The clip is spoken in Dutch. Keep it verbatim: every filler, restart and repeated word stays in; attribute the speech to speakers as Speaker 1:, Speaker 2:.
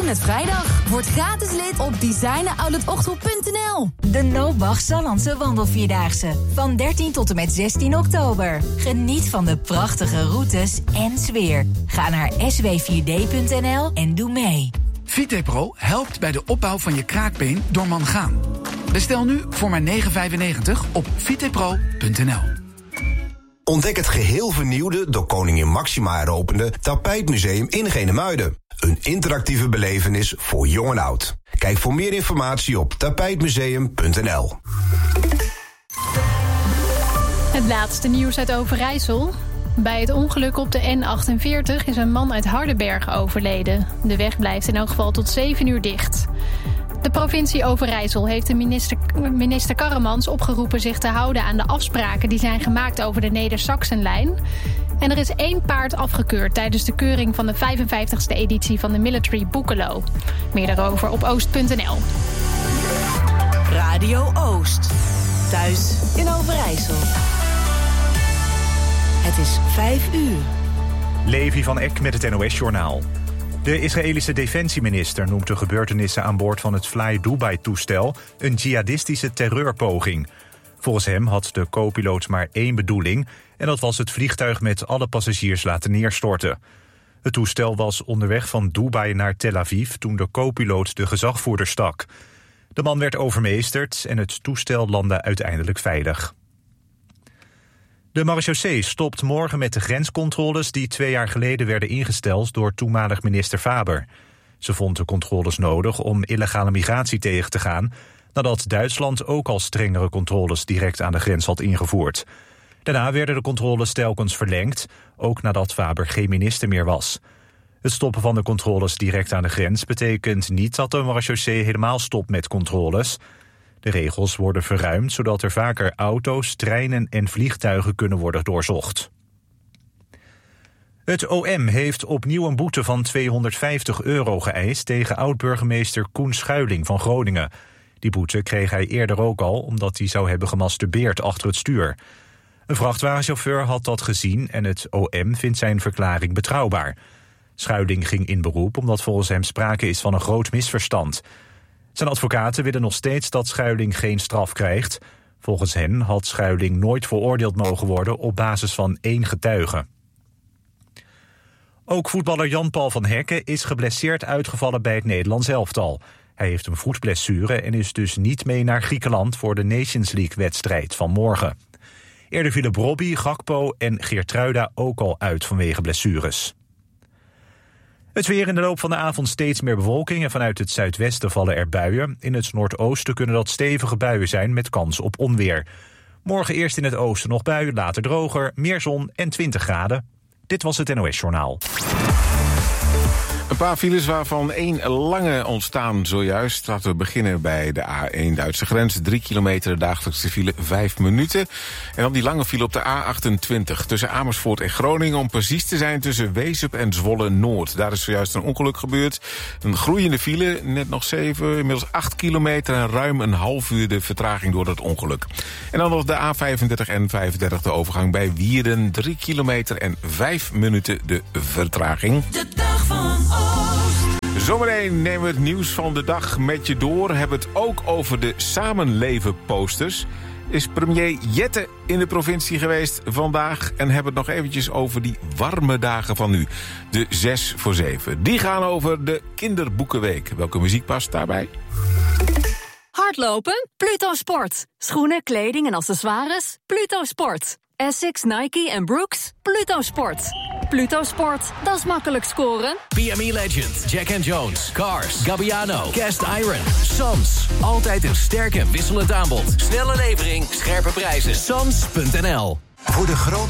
Speaker 1: met vrijdag. Word gratis lid op designen outlet ochthoek punt n l.
Speaker 2: De Nobach Sallandse wandelvierdaagse. Van dertien tot en met zestien oktober. Geniet van de prachtige routes en sfeer. Ga naar s w vier d punt n l en doe mee.
Speaker 3: VitePro helpt bij de opbouw van je kraakbeen door mangaan. Bestel nu voor maar negen vijfennegentig op vitepro punt n l.
Speaker 4: Ontdek het geheel vernieuwde, door koningin Máxima heropende Tapijtmuseum in Genemuiden. Een interactieve belevenis voor jong en oud. Kijk voor meer informatie op tapijtmuseum punt n l.
Speaker 5: Het laatste nieuws uit Overijssel. Bij het ongeluk op de N achtenveertig is een man uit Hardenberg overleden. De weg blijft in elk geval tot zeven uur dicht. De provincie Overijssel heeft de minister, minister Karremans opgeroepen zich te houden aan de afspraken die zijn gemaakt over de Neder-Saxenlijn. En er is één paard afgekeurd tijdens de keuring van de vijfenvijftigste editie van de Military Boekelo. Meer daarover op oost punt n l.
Speaker 6: Radio Oost. Thuis in Overijssel. Het is vijf uur.
Speaker 7: Levi van Eck met het N O S-journaal. De Israëlische defensieminister noemt de gebeurtenissen aan boord van het Fly Dubai-toestel een jihadistische terreurpoging. Volgens hem had de co-piloot maar één bedoeling en dat was het vliegtuig met alle passagiers laten neerstorten. Het toestel was onderweg van Dubai naar Tel Aviv toen de co-piloot de gezagvoerder stak. De man werd overmeesterd en het toestel landde uiteindelijk veilig. De marechaussee stopt morgen met de grenscontroles die twee jaar geleden werden ingesteld door toenmalig minister Faber. Ze vond de controles nodig om illegale migratie tegen te gaan, nadat Duitsland ook al strengere controles direct aan de grens had ingevoerd. Daarna werden de controles telkens verlengd, ook nadat Faber geen minister meer was. Het stoppen van de controles direct aan de grens betekent niet dat de marechaussee helemaal stopt met controles. De regels worden verruimd, zodat er vaker auto's, treinen en vliegtuigen kunnen worden doorzocht. Het O M heeft opnieuw een boete van tweehonderdvijftig euro geëist tegen oud-burgemeester Koen Schuiling van Groningen. Die boete kreeg hij eerder ook al, omdat hij zou hebben gemasturbeerd achter het stuur. Een vrachtwagenchauffeur had dat gezien en het O M vindt zijn verklaring betrouwbaar. Schuiling ging in beroep omdat volgens hem sprake is van een groot misverstand. Zijn advocaten willen nog steeds dat Schuiling geen straf krijgt. Volgens hen had Schuiling nooit veroordeeld mogen worden op basis van één getuige. Ook voetballer Jan-Paul van Hekken is geblesseerd uitgevallen bij het Nederlands elftal. Hij heeft een voetblessure en is dus niet mee naar Griekenland voor de Nations League-wedstrijd van morgen. Eerder vielen Brobby, Gakpo en Geertruida ook al uit vanwege blessures. Het weer: in de loop van de avond steeds meer bewolking en vanuit het zuidwesten vallen er buien. In het noordoosten kunnen dat stevige buien zijn met kans op onweer. Morgen eerst in het oosten nog buien, later droger, meer zon en twintig graden. Dit was het N O S-journaal.
Speaker 8: Een paar files waarvan één lange ontstaan zojuist. Laten we beginnen bij de A één Duitse grens. Drie kilometer, de dagelijkse file, vijf minuten. En dan die lange file op de A achtentwintig. Tussen Amersfoort en Groningen, om precies te zijn tussen Wezep en Zwolle-Noord. Daar is zojuist een ongeluk gebeurd. Een groeiende file, net nog zeven, inmiddels acht kilometer... en ruim een half uur de vertraging door dat ongeluk. En dan nog de A vijfendertig en vijfendertig, de overgang bij Wierden. Drie kilometer en vijf minuten de vertraging.
Speaker 6: De dag van
Speaker 8: Zometeen nemen we het nieuws van de dag met je door. Hebben het ook over de Samenleven-posters. Is premier Jette in de provincie geweest vandaag. En hebben het nog eventjes over die warme dagen van nu. De zes voor zeven. Die gaan over de Kinderboekenweek. Welke muziek past daarbij?
Speaker 9: Hardlopen? Pluto Sport. Schoenen, kleding en accessoires? Pluto Sport. Essex, Nike en Brooks? Pluto Sport. Pluto Sport, dat is makkelijk scoren.
Speaker 10: P M E Legend, Jack and Jones, Cars, Gabbiano, Cast Iron, Sams. Altijd een sterk en wisselend aanbod. Snelle levering, scherpe prijzen. Sams punt n l.
Speaker 4: Voor de grootste